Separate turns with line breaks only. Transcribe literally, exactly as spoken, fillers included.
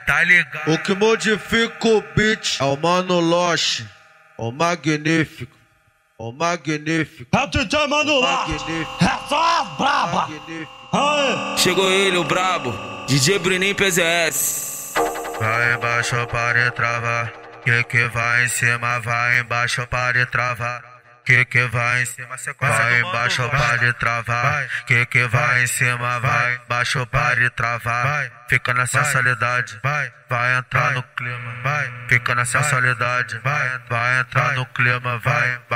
tá ligado?
O que modifica o beat é o Mano Loche, o magnífico, o magnífico.
É o D J Mano Loche, é só as braba. Aê.
Chegou ele, o brabo, D J Bruninho P Z S.
Vai embaixo para travar, que que vai em cima, vai embaixo para travar. Que que vai em cima, sequência vai embaixo para travar. Que que vai em cima, vai embaixo para travar. Fica na sensualidade, vai, vai entrar no clima, vai. Fica na sensualidade, vai, vai entrar no clima, vai.